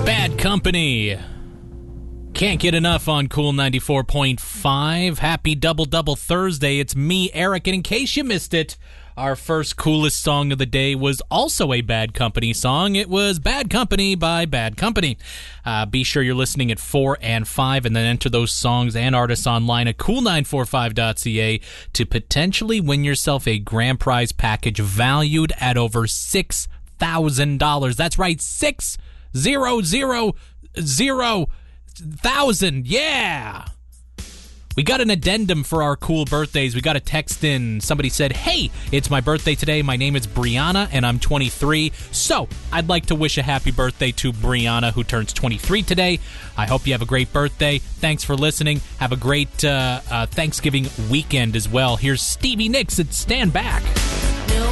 Bad Company. Can't get enough on Cool 94.5. Happy Double Thursday. It's me, Eric, and in case you missed it, our first coolest song of the day was also a Bad Company song. It was Bad Company by Bad Company. Be sure you're listening at 4 and 5 and then enter those songs and artists online at cool945.ca to potentially win yourself a grand prize package valued at over $6,000. That's right, 6,000,000. Yeah! We got an addendum for our cool birthdays. We got a text in. Somebody said, hey, it's my birthday today. My name is Brianna, and I'm 23. So I'd like to wish a happy birthday to Brianna, who turns 23 today. I hope you have a great birthday. Thanks for listening. Have a great Thanksgiving weekend as well. Here's Stevie Nicks at Stand Back.